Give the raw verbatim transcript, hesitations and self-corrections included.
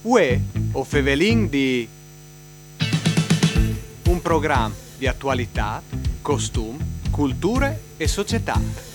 Uè, o Fevelin di un programma di attualità, costum, culture e società.